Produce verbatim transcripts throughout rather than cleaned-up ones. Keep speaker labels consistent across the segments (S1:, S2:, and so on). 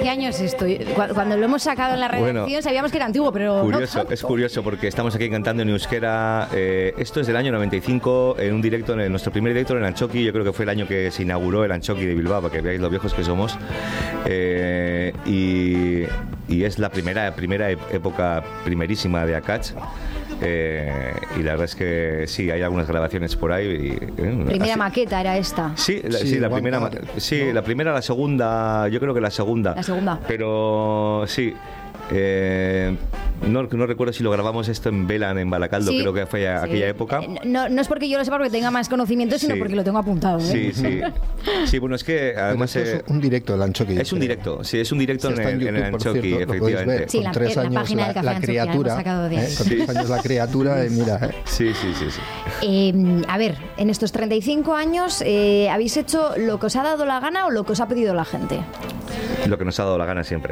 S1: qué año es esto? Cuando lo hemos sacado en la redacción bueno, sabíamos que era antiguo, pero
S2: curioso,
S1: no.
S2: Es curioso porque estamos aquí cantando en euskera. Eh, esto es del año noventa y cinco, en un directo, en nuestro primer directo en Antxoki. Yo creo que fue el año que se inauguró el Antxoki de Bilbao, para que veáis lo viejos que somos. Eh, y, y es la primera, primera época primerísima de Akats. Eh, y la verdad es que sí, hay algunas grabaciones por ahí. Y, eh,
S1: primera
S2: así.
S1: maqueta era esta.
S2: Sí, la,
S3: sí,
S2: sí, la primera,
S3: Juan,
S2: sí,
S3: no.
S2: la primera, la segunda, yo creo que la segunda.
S1: La segunda.
S2: Pero sí. Eh, no, no recuerdo si lo grabamos esto en Velan, en Balacaldo,
S1: sí,
S2: creo que fue a,
S1: sí.
S2: aquella época.
S1: No, no es porque yo lo sepa porque tenga más conocimiento, sino
S2: sí.
S1: porque lo tengo apuntado, ¿eh?
S2: Sí, sí. Sí, bueno, es que además
S3: es eh, un directo del Antxoki.
S2: Es un directo, sí, es un directo
S3: sí,
S2: en,
S3: en, YouTube,
S2: en el Antxoki, efectivamente.
S1: Sí,
S3: con
S1: la,
S3: tres
S1: la
S3: años
S1: página del Café
S3: la, la
S1: Antxoki,
S3: criatura,
S1: hemos sacado de ahí.
S3: ¿eh? Con tres años la criatura, eh, mira. Eh.
S2: Sí, sí, sí, sí.
S1: Eh, a ver, en estos treinta y cinco años, eh, ¿habéis hecho lo que os ha dado la gana o lo que os ha pedido la gente?
S2: Lo que nos ha dado la gana siempre.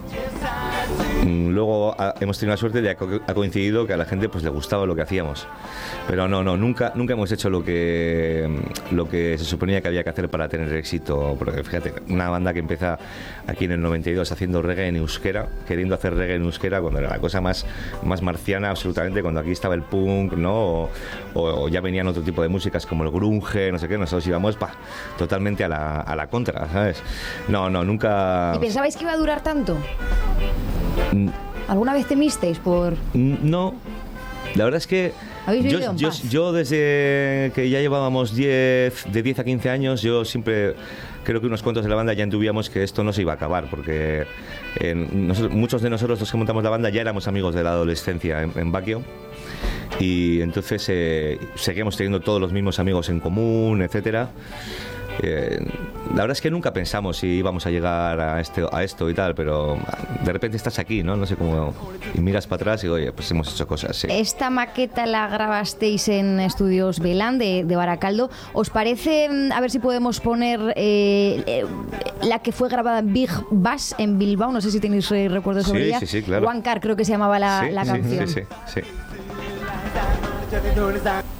S2: Luego a, hemos tenido la suerte de que ha coincidido que a la gente pues le gustaba lo que hacíamos, pero no, no, nunca, nunca hemos hecho lo que lo que se suponía que había que hacer para tener éxito, porque fíjate, una banda que empieza aquí en el noventa y dos haciendo reggae en euskera, queriendo hacer reggae en euskera cuando era la cosa más, más marciana absolutamente, cuando aquí estaba el punk, ¿no? O, o, o ya venían otro tipo de músicas como el grunge, no sé qué, nosotros íbamos pa, totalmente a la, a la contra, ¿sabes? No, no, nunca...
S1: ¿Y pensabais que iba a durar tanto? ¿Alguna vez temisteis por...?
S2: No, la verdad es que yo, yo, yo desde que ya llevábamos diez, de diez a quince años, yo siempre creo que unos cuantos de la banda ya intuíamos que esto no se iba a acabar, porque eh, nosotros, muchos de nosotros los que montamos la banda ya éramos amigos de la adolescencia en, en Baquio, y entonces eh, seguíamos teniendo todos los mismos amigos en común, etcétera. Eh, la verdad es que nunca pensamos si íbamos a llegar a, este, a esto y tal, pero de repente estás aquí, ¿no? No sé cómo... Y miras para atrás y, oye, pues hemos hecho cosas, sí.
S1: Esta maqueta la grabasteis en Estudios Velan de, de Baracaldo. ¿Os parece, a ver si podemos poner eh, eh, la que fue grabada en Big Bass en Bilbao? No sé si tenéis eh, recuerdos sobre
S2: sí,
S1: ella.
S2: Sí, sí, claro.
S1: One Car creo que se llamaba la,
S2: sí,
S1: la
S2: sí,
S1: canción.
S2: Sí, sí, sí.